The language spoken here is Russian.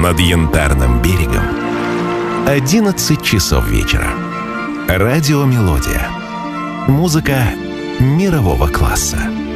над Янтарным берегом 11 часов вечера. Радио «Мелодия». Музыка мирового класса.